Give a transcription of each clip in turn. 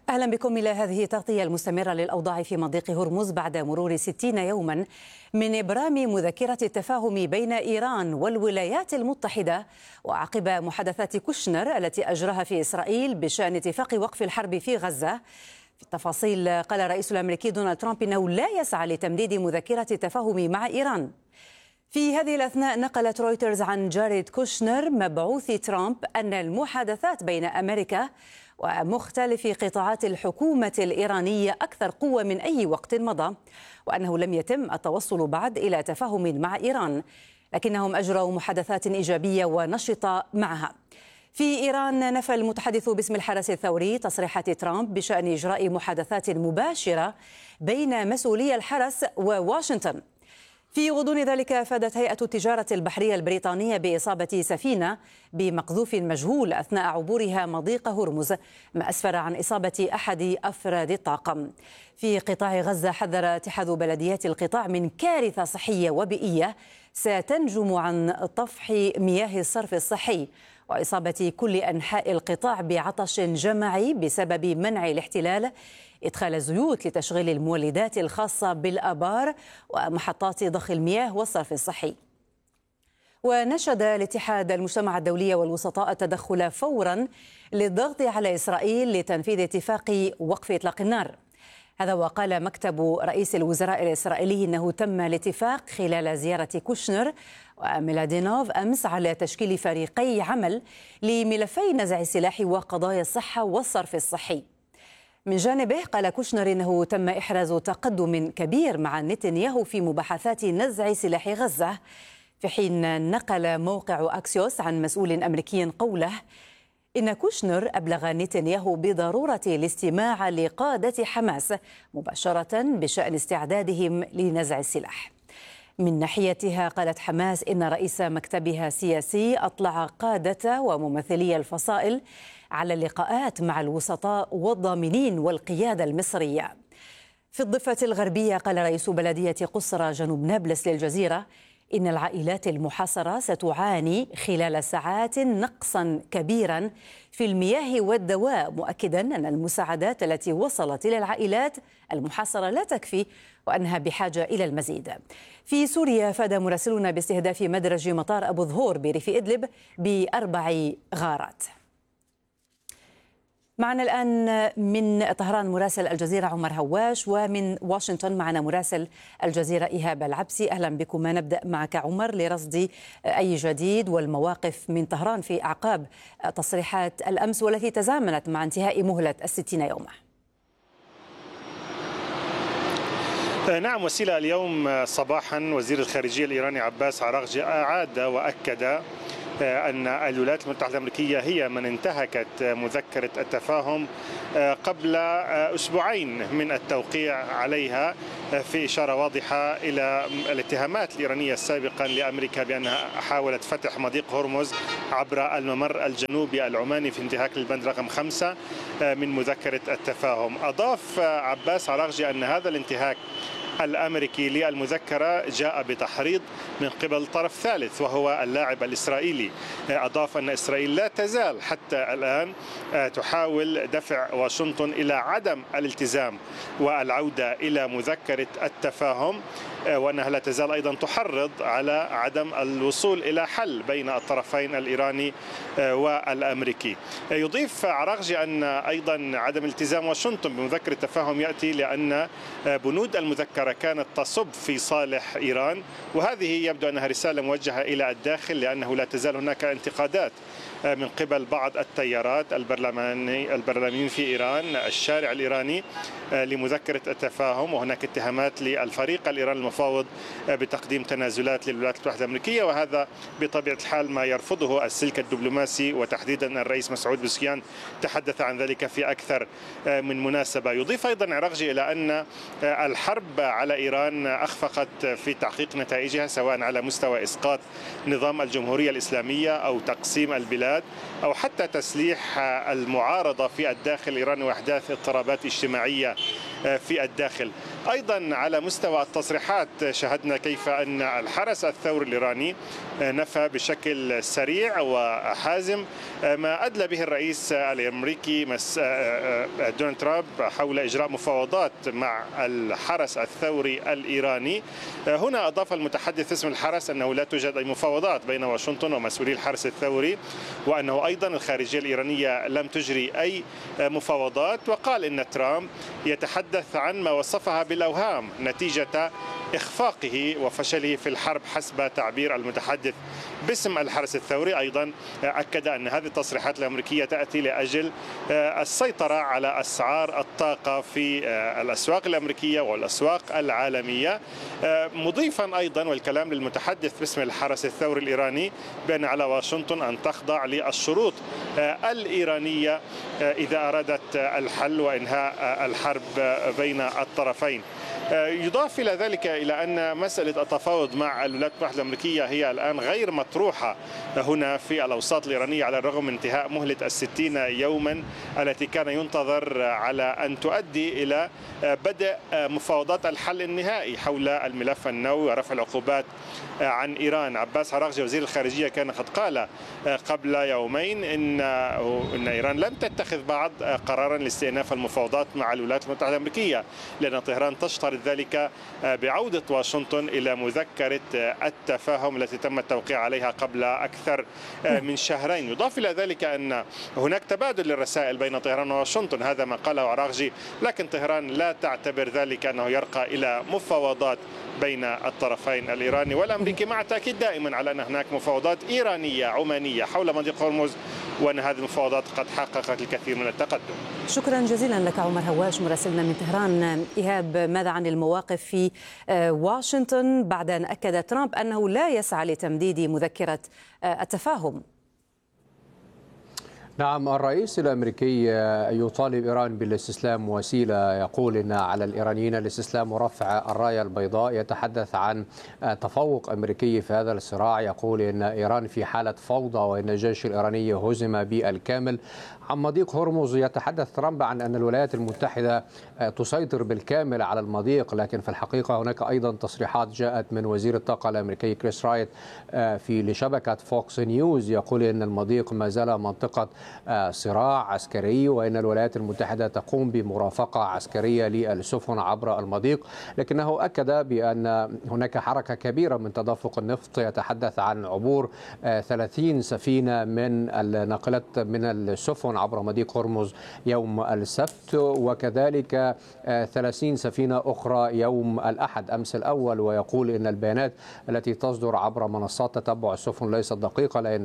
أهلا بكم إلى هذه التغطية المستمرة للأوضاع في مضيق هرمز بعد مرور 60 يوما من إبرام مذكرة التفاهم بين إيران والولايات المتحدة، وعقب محادثات كوشنر التي أجراها في إسرائيل بشأن اتفاق وقف الحرب في غزة. في التفاصيل، قال الرئيس الأمريكي دونالد ترامب إنه لا يسعى لتمديد مذكرة التفاهم مع إيران. في هذه الأثناء نقلت رويترز عن جاريد كوشنر مبعوث ترامب أن المحادثات بين أمريكا ومختلف قطاعات الحكومة الإيرانية أكثر قوة من أي وقت مضى، وأنه لم يتم التوصل بعد إلى تفاهم مع إيران، لكنهم أجروا محادثات إيجابية ونشطة معها. في إيران، نفى المتحدث باسم الحرس الثوري تصريحات ترامب بشأن إجراء محادثات مباشرة بين مسؤولي الحرس وواشنطن. في غضون ذلك، أفادت هيئة التجارة البحرية البريطانية بإصابة سفينة بمقذوف مجهول أثناء عبورها مضيق هرمز، ما أسفر عن إصابة أحد أفراد الطاقم. في قطاع غزة، حذر اتحاد بلديات القطاع من كارثة صحية وبيئية ستنجم عن طفح مياه الصرف الصحي وإصابة كل أنحاء القطاع بعطش جمعي بسبب منع الاحتلال إدخال الزيوت لتشغيل المولدات الخاصة بالآبار ومحطات ضخ المياه والصرف الصحي. ونشد الاتحاد المجتمع الدولي والوسطاء التدخل فورا للضغط على إسرائيل لتنفيذ اتفاق وقف إطلاق النار. هذا وقال مكتب رئيس الوزراء الإسرائيلي إنه تم الاتفاق خلال زيارة كوشنر وميلادينوف أمس على تشكيل فريقي عمل لملفي نزع السلاح وقضايا الصحة والصرف الصحي. من جانبه، قال كوشنر إنه تم إحراز تقدم كبير مع نتنياهو في مباحثات نزع سلاح غزة، في حين نقل موقع أكسيوس عن مسؤول أمريكي قوله إن كوشنر أبلغ نتنياهو بضرورة الاستماع لقادة حماس مباشرة بشأن استعدادهم لنزع السلاح. من ناحيتها، قالت حماس إن رئيس مكتبها السياسي أطلع قادة وممثلي الفصائل على اللقاءات مع الوسطاء والضامنين والقيادة المصرية. في الضفة الغربية، قال رئيس بلدية قصرى جنوب نابلس للجزيرة إن العائلات المحاصرة ستعاني خلال ساعات نقصا كبيرا في المياه والدواء، مؤكدا أن المساعدات التي وصلت إلى العائلات المحاصرة لا تكفي وأنها بحاجة إلى المزيد. في سوريا، أفاد مراسلون باستهداف مدرج مطار أبو ظهور بريف إدلب ب4 غارات. معنا الآن من طهران مراسل الجزيرة عمر هواش، ومن واشنطن معنا مراسل الجزيرة إيهاب العبسي. أهلا بكم. نبدأ معك عمر لرصد أي جديد والمواقف من طهران في أعقاب تصريحات الأمس والتي تزامنت مع انتهاء مهلة 60 يوما. نعم وسيلة، اليوم صباحا وزير الخارجية الإيراني عباس عراغجي أعاد وأكد أن الولايات المتحدة الأمريكية هي من انتهكت مذكرة التفاهم قبل أسبوعين من التوقيع عليها، في إشارة واضحة إلى الاتهامات الإيرانية السابقة لأمريكا بأنها حاولت فتح مضيق هرمز عبر الممر الجنوبي العماني في انتهاك البند رقم 5 من مذكرة التفاهم. أضاف عباس عراغجي أن هذا الانتهاك الأمريكي للمذكرة جاء بتحريض من قبل طرف ثالث وهو اللاعب الإسرائيلي. أضاف أن إسرائيل لا تزال حتى الآن تحاول دفع واشنطن إلى عدم الالتزام والعودة إلى مذكرة التفاهم، وأنها لا تزال أيضا تحرض على عدم الوصول إلى حل بين الطرفين الإيراني والأمريكي. يضيف عراغجي أن أيضا عدم التزام واشنطن بمذكرة التفاهم يأتي لأن بنود المذكرة كانت تصب في صالح إيران، وهذه يبدو أنها رسالة موجهة إلى الداخل، لأنه لا تزال هناك انتقادات من قبل بعض التيارات البرلمانيين في إيران، الشارع الإيراني، لمذكرة التفاهم، وهناك اتهامات للفريق الإيراني المفاوض بتقديم تنازلات للولايات المتحدة الأمريكية، وهذا بطبيعة الحال ما يرفضه السلك الدبلوماسي، وتحديدا الرئيس مسعود بوزكيان تحدث عن ذلك في أكثر من مناسبة. يضيف أيضا عراغجي إلى أن الحرب على إيران أخفقت في تحقيق نتائجها، سواء على مستوى إسقاط نظام الجمهورية الإسلامية أو تقسيم البلاد أو حتى تسليح المعارضة في الداخل الإيراني وإحداث اضطرابات اجتماعية في الداخل. أيضا على مستوى التصريحات شاهدنا كيف أن الحرس الثوري الإيراني نفى بشكل سريع وحازم ما أدلى به الرئيس الأمريكي دونالد ترامب حول إجراء مفاوضات مع الحرس الثوري الإيراني. هنا أضاف المتحدث باسم الحرس أنه لا توجد أي مفاوضات بين واشنطن ومسؤولي الحرس الثوري، وأنه أيضا الخارجية الإيرانية لم تجري أي مفاوضات، وقال إن ترامب يتحدث عن ما وصفها بالأوهام نتيجة إخفاقه وفشله في الحرب حسب تعبير المتحدث باسم الحرس الثوري. أيضا أكد أن هذه التصريحات الأمريكية تأتي لأجل السيطرة على أسعار الطاقة في الأسواق الأمريكية والأسواق العالمية، مضيفا أيضا والكلام للمتحدث باسم الحرس الثوري الإيراني بأن على واشنطن أن تخضع للشروط الإيرانية إذا أرادت الحل وإنهاء الحرب بين الطرفين. يضاف إلى ذلك إلى أن مسألة التفاوض مع الولايات المتحدة الأمريكية هي الآن غير مطروحة هنا في الأوساط الإيرانية على الرغم من انتهاء مهلة 60 يوما التي كان ينتظر على أن تؤدي إلى بدء مفاوضات الحل النهائي حول الملف النووي ورفع العقوبات عن إيران. عباس عراقجي وزير الخارجية كان قد قال قبل يومين إن إيران لم تتخذ بعد قرارا لاستئناف المفاوضات مع الولايات المتحدة الأمريكية، لأن طهران تشترط ذلك بعودة واشنطن إلى مذكرة التفاهم التي تم التوقيع عليها قبل أكثر من شهرين. يضاف إلى ذلك أن هناك تبادل للرسائل بين طهران وواشنطن، هذا ما قاله عراقجي، لكن طهران لا تعتبر ذلك أنه يرقى إلى مفاوضات بين الطرفين الإيراني والأمريكي، مع تأكيد دائما على أن هناك مفاوضات إيرانية عمانية حول مضيق هرمز، وأن هذه المفاوضات قد حققت الكثير من التقدم. شكرا جزيلا لك عمر هواش مراسلنا من طهران. إيهاب، ماذا عن المواقف في واشنطن بعد أن أكد ترامب أنه لا يسعى لتمديد مذكرة التفاهم؟ نعم، الرئيس الأمريكي يطالب إيران بالاستسلام وسيلة، يقول إن على الإيرانيين الاستسلام ورفع الراية البيضاء. يتحدث عن تفوق أمريكي في هذا الصراع، يقول إن إيران في حالة فوضى وإن الجيش الإيراني هزم بالكامل. عن مضيق هرمز يتحدث ترامب عن أن الولايات المتحدة تسيطر بالكامل على المضيق، لكن في الحقيقة هناك أيضا تصريحات جاءت من وزير الطاقة الأمريكي كريس رايت لشبكة فوكس نيوز، يقول إن المضيق ما زال منطقة صراع عسكري وإن الولايات المتحدة تقوم بمرافقة عسكرية للسفن عبر المضيق، لكنه أكد بأن هناك حركة كبيرة من تدفق النفط. يتحدث عن عبور 30 سفينة من الناقلات من السفن عبر مضيق هرمز يوم السبت، وكذلك 30 سفينة أخرى يوم الأحد أمس الأول. ويقول إن البيانات التي تصدر عبر منصات تتبع السفن ليست دقيقة، لأن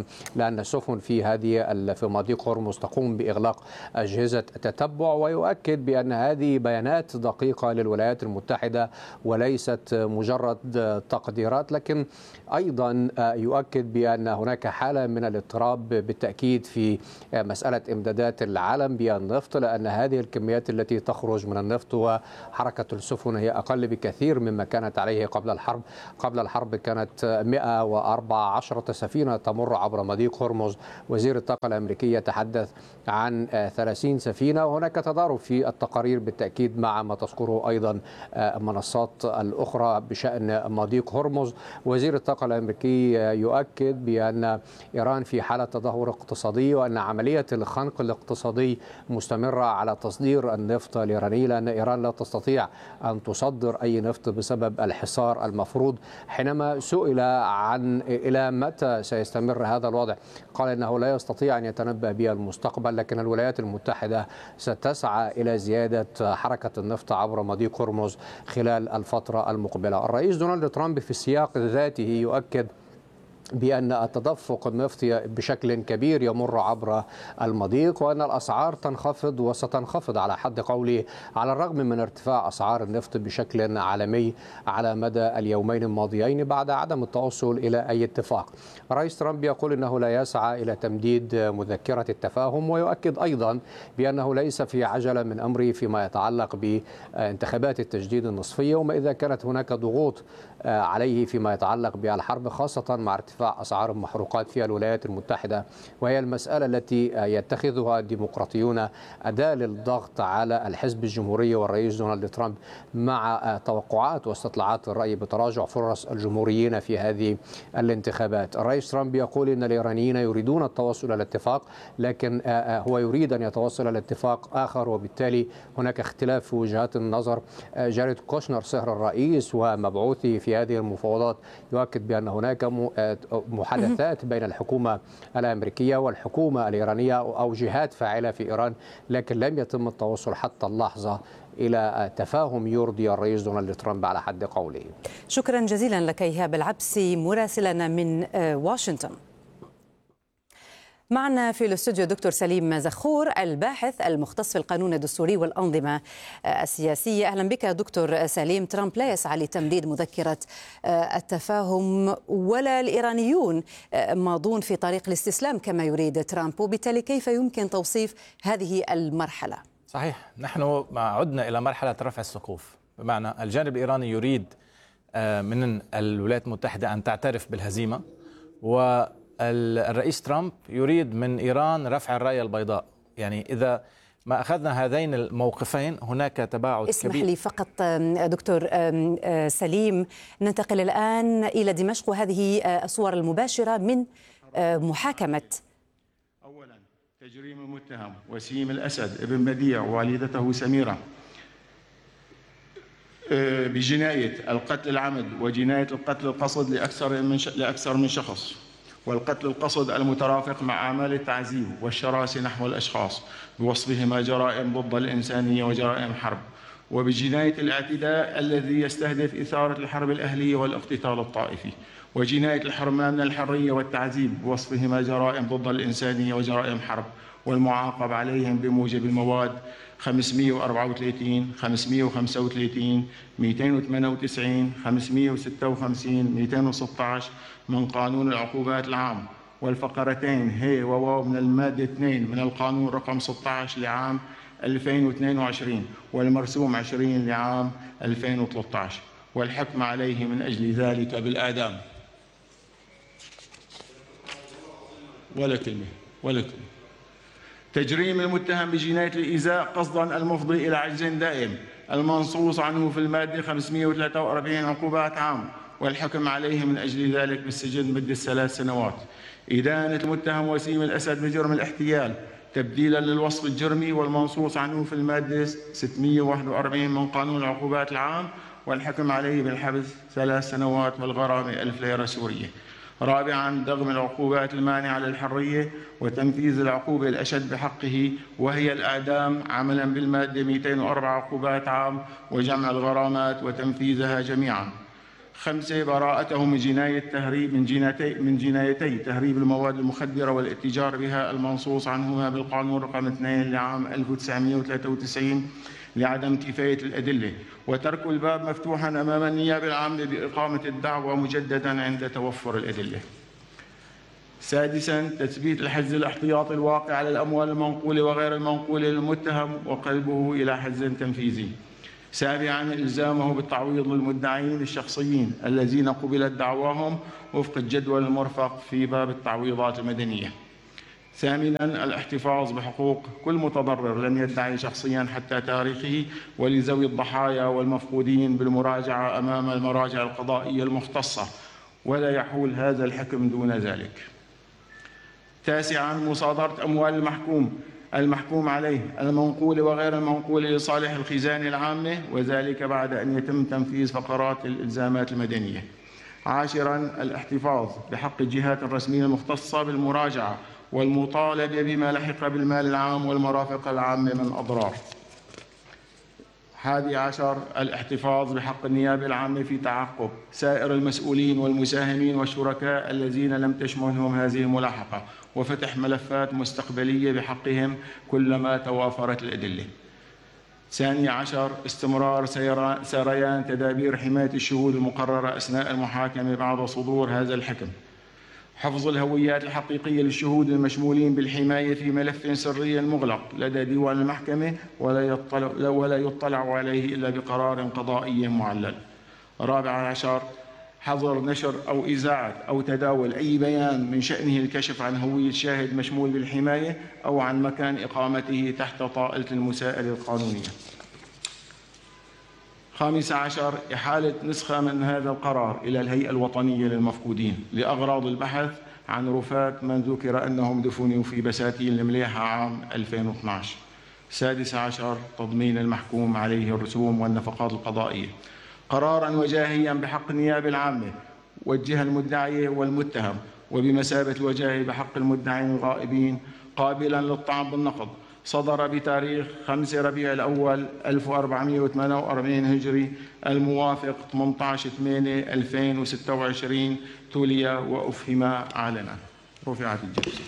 السفن في مضيق هرمز تقوم بإغلاق أجهزة التتبع. ويؤكد بأن هذه بيانات دقيقة للولايات المتحدة وليست مجرد تقديرات، لكن أيضا يؤكد بأن هناك حالة من الاضطراب بالتأكيد في مسألة إمدادات العالم بالنفط، لأن هذه الكميات التي تخرج من النفط وحركة السفن هي أقل بكثير مما كانت عليه قبل الحرب. قبل الحرب كانت 114 سفينة تمر عبر مضيق هرمز. وزير الطاقة الأمريكي يتحدث عن 30 سفينة، وهناك تضارب في التقارير بالتأكيد مع ما تذكره أيضا المنصات الأخرى بشأن مضيق هرمز. وزير الطاقة الأمريكي يؤكد بأن إيران في حالة تدهور اقتصادي، وأن عملية الخنق الاقتصادي مستمرة على تصدير النفط الإيراني، لأن إيران لا تستطيع أن تصدر أي نفط بسبب الحصار المفروض. حينما سئل عن إلى متى سيستمر هذا الوضع، قال إنه لا يستطيع أن يتنبأ بالمستقبل، لكن الولايات المتحدة ستسعى إلى زيادة حركة النفط عبر مضيق هرمز خلال الفترة المقبلة. الرئيس دونالد ترامب في السياق ذاته يؤكد بأن التدفق النفطي بشكل كبير يمر عبر المضيق، وأن الأسعار تنخفض وستنخفض على حد قوله، على الرغم من ارتفاع أسعار النفط بشكل عالمي على مدى اليومين الماضيين بعد عدم التوصل إلى أي اتفاق. الرئيس ترامب يقول إنه لا يسعى إلى تمديد مذكرة التفاهم، ويؤكد أيضا بأنه ليس في عجلة من أمره فيما يتعلق بانتخابات التجديد النصفية، وما إذا كانت هناك ضغوط عليه فيما يتعلق بالحرب، خاصة مع ارتفاع ارتفاع أسعار المحروقات في الولايات المتحدة، وهي المسألة التي يتخذها الديمقراطيون أداة للضغط على الحزب الجمهوري والرئيس دونالد ترامب مع توقعات واستطلاعات الرأي بتراجع فرص الجمهوريين في هذه الانتخابات. الرئيس ترامب يقول إن الإيرانيين يريدون التوصل إلى اتفاق، لكن هو يريد أن يتوصل إلى اتفاق آخر، وبالتالي هناك اختلاف في وجهات النظر. جاريد كوشنر صهر الرئيس ومبعوثه في هذه المفاوضات يؤكد بأن هناك محادثات بين الحكومة الأمريكية والحكومة الإيرانية أو جهات فاعلة في إيران، لكن لم يتم التوصل حتى اللحظة إلى تفاهم يرضي الرئيس دونالد ترامب على حد قوله. شكرا جزيلا لك إيهاب العبسي مراسلنا من واشنطن. معنا في الاستوديو دكتور سليم زخور الباحث المختص في القانون الدستوري والأنظمة السياسية. أهلا بك دكتور سليم. ترامب لا يسعى لتمديد مذكرة التفاهم، ولا الإيرانيون ماضون في طريق الاستسلام كما يريد ترامب، وبالتالي كيف يمكن توصيف هذه المرحلة؟ صحيح، نحن عدنا إلى مرحلة رفع السقوف، بمعنى الجانب الإيراني يريد من الولايات المتحدة أن تعترف بالهزيمة، والرئيس ترامب يريد من إيران رفع الراية البيضاء. يعني إذا ما أخذنا هذين الموقفين هناك تباعد اسمح كبير. لي فقط دكتور سليم، ننتقل الآن إلى دمشق، وهذه الصور المباشرة من محاكمة. أولا تجريم المتهم وسيم الأسد ابن بديع ووالدته سميرة بجناية القتل العمد وجناية القتل القصد لأكثر من شخص، والقتل القصد المترافق مع أعمال التعذيب والشراسة نحو الأشخاص بوصفهما جرائم ضد الإنسانية وجرائم حرب، وبجناية الاعتداء الذي يستهدف إثارة الحرب الأهلية والاقتتال الطائفي، وجناية الحرمان من الحرية والتعذيب بوصفهما جرائم ضد الإنسانية وجرائم حرب، والمعاقب عليهم بموجب المواد 534 535 298 556 216 من قانون العقوبات العام، والفقرتين هي وواو من المادة 2 من القانون رقم 16 لعام 2022 والمرسوم 20 لعام 2013، والحكم عليه من أجل ذلك بالإعدام. ولا كلمة. تجريم المتهم بجناية الإيذاء قصدا المفضي إلى عجز دائم المنصوص عنه في المادة 543 عقوبات عام، والحكم عليه من أجل ذلك بالسجن مدة 3 سنوات. إدانة المتهم وسيم الأسد بجرم الاحتيال تبديلا للوصف الجرمي والمنصوص عنه في المادة 641 من قانون العقوبات العام، والحكم عليه بالحبس 3 سنوات والغرامة 1000 ليرة سورية. رابعاً دغم العقوبات المانعة للحرية وتنفيذ العقوبة الأشد بحقه وهي الإعدام عملاً بالمادة 204 عقوبات عام، وجمع الغرامات وتنفيذها جميعاً. 5 براءته من جناية تهريب من جنايتي تهريب المواد المخدرة والاتجار بها المنصوص عنهما بالقانون رقم 2 لعام 1993 لعدم كفاية الأدلة، وترك الباب مفتوحا أمام النيابة العامة بإقامة الدعوى مجددا عند توفر الأدلة. 6 تثبيت الحجز الاحتياطي الواقع على الأموال المنقولة وغير المنقولة للمتهم وقلبه إلى حجز تنفيذي. 7 إلزامه بالتعويض للمدعين الشخصيين الذين قبلت دعواهم وفق الجدول المرفق في باب التعويضات المدنية. 8 الاحتفاظ بحقوق كل متضرر لم يدعي شخصيا حتى تاريخه ولذوي الضحايا والمفقودين بالمراجعة أمام المراجع القضائية المختصة، ولا يحول هذا الحكم دون ذلك. 9 مصادرة أموال المحكوم عليه المنقولة وغير المنقولة لصالح الخزانة العامة، وذلك بعد أن يتم تنفيذ فقرات الإلزامات المدنية. 10 الاحتفاظ بحق الجهات الرسمية المختصة بالمراجعة والمطالبة بما لحق بالمال العام والمرافق العامة من أضرار. 11 الاحتفاظ بحق النيابة العامة في تعقب سائر المسؤولين والمساهمين والشركاء الذين لم تشملهم هذه الملاحقة، وفتح ملفات مستقبلية بحقهم كلما توافرت الأدلة. 12 استمرار سريان تدابير حماية الشهود المقررة أثناء المحاكمة بعد صدور هذا الحكم. حفظ الهويات الحقيقية للشهود المشمولين بالحماية في ملف سري مغلق لدى ديوان المحكمة ولا يطلع عليه إلا بقرار قضائي معلل. 14 حظر نشر أو إذاعة أو تداول أي بيان من شأنه الكشف عن هوية شاهد مشمول بالحماية أو عن مكان إقامته تحت طائلة المساءلة القانونية. 15. إحالة نسخة من هذا القرار إلى الهيئة الوطنية للمفقودين لأغراض البحث عن رفاة من ذكر أنهم دفنوا في بساتين المليحة عام 2012. 16. تضمين المحكوم عليه الرسوم والنفقات القضائية. قرارا وجاهيا بحق النيابة العامة والجهة المدعية والمتهم وبمثابة الوجاهي بحق المدعين الغائبين قابلا للطعن بالنقض، صدر بتاريخ 5 ربيع الأول 1448 هجري الموافق 18/8/2026، تولي وأفهم علنا. رفعت الجلسة.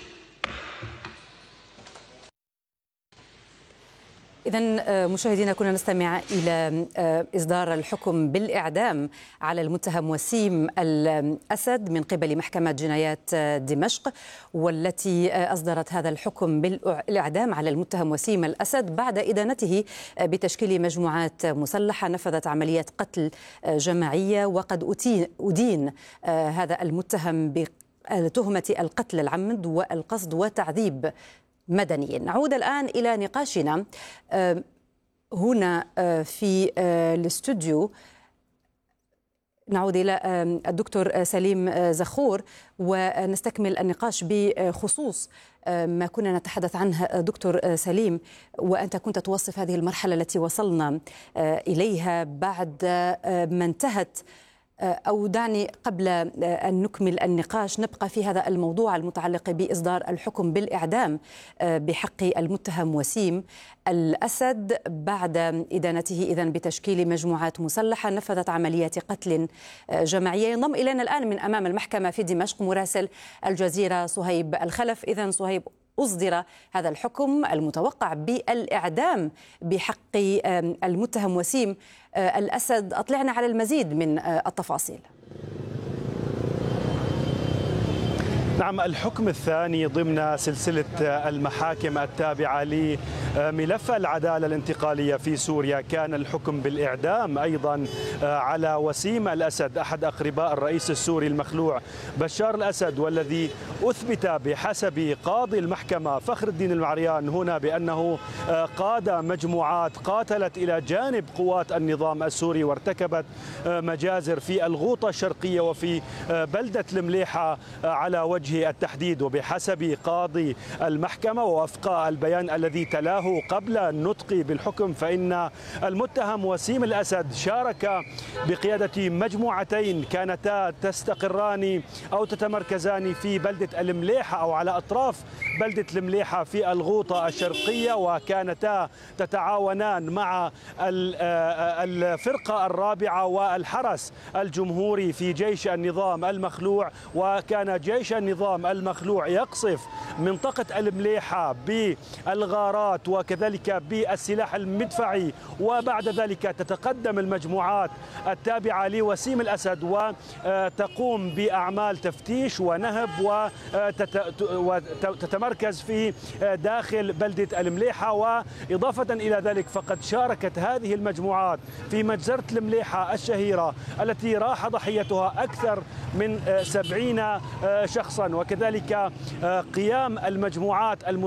إذن مشاهدينا كنا نستمع إلى إصدار الحكم بالإعدام على المتهم وسيم الأسد من قبل محكمة جنايات دمشق، والتي أصدرت هذا الحكم بالإعدام على المتهم وسيم الأسد بعد إدانته بتشكيل مجموعات مسلحة نفذت عمليات قتل جماعية، وقد أدين هذا المتهم بتهمة القتل العمد والقصد وتعذيب مدني. نعود الآن إلى نقاشنا هنا في الاستوديو. نعود إلى الدكتور سليم زخور ونستكمل النقاش بخصوص ما كنا نتحدث عنه. دكتور سليم، وأنت كنت توصف هذه المرحلة التي وصلنا إليها بعد ما انتهت، أو دعني قبل أن نكمل النقاش نبقى في هذا الموضوع المتعلق بإصدار الحكم بالإعدام بحق المتهم وسيم الأسد بعد إدانته إذن بتشكيل مجموعات مسلحة نفذت عمليات قتل جماعية. ينضم إلينا الآن من أمام المحكمة في دمشق مراسل الجزيرة صهيب الخلف. إذن صهيب، أصدر هذا الحكم المتوقع بالإعدام بحق المتهم وسيم الأسد. أطلعنا على المزيد من التفاصيل. نعم، الحكم الثاني ضمن سلسلة المحاكم التابعة لملف العدالة الانتقالية في سوريا. كان الحكم بالإعدام أيضا على وسيم الأسد أحد أقرباء الرئيس السوري المخلوع بشار الأسد، والذي أثبت بحسب قاضي المحكمة فخر الدين المعريان هنا بأنه قاد مجموعات قاتلت إلى جانب قوات النظام السوري وارتكبت مجازر في الغوطة الشرقية وفي بلدة المليحة على وجه التحديد. وبحسب قاضي المحكمة ووفق البيان الذي تلاه قبل النطق بالحكم، فإن المتهم وسيم الأسد شارك بقيادة مجموعتين كانتا تستقران أو تتمركزان في بلدة المليحة أو على أطراف بلدة المليحة في الغوطة الشرقية، وكانتا تتعاونان مع الفرقة الرابعة والحرس الجمهوري في جيش النظام المخلوع. وكان جيش النظام المخلوع يقصف منطقة المليحة بالغارات وكذلك بالسلاح المدفعي، وبعد ذلك تتقدم المجموعات التابعة لوسيم الأسد وتقوم بأعمال تفتيش ونهب وتتمركز في داخل بلدة المليحة. وإضافة إلى ذلك فقد شاركت هذه المجموعات في مجزرة المليحة الشهيرة التي راح ضحيتها أكثر من 70 شخصا، وكذلك قيام المجموعات